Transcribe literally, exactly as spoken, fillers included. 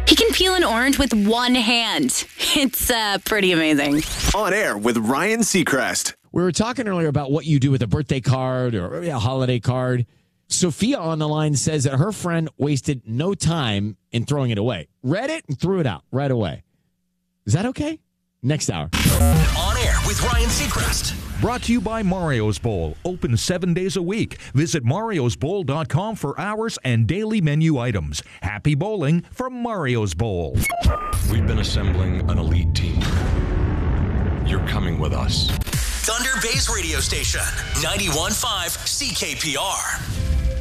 He can peel an orange with one hand. It's uh, pretty amazing. On air with Ryan Seacrest. We were talking earlier about what you do with a birthday card or a holiday card. Sophia on the line says that her friend wasted no time in throwing it away. Read it and threw it out right away. Is that okay? Next hour. On air with Ryan Seacrest. Brought to you by Mario's Bowl. Open seven days a week. Visit marios bowl dot com for hours and daily menu items. Happy bowling from Mario's Bowl. We've been assembling an elite team. You're coming with us. Thunder Bay's radio station, ninety-one point five C K P R.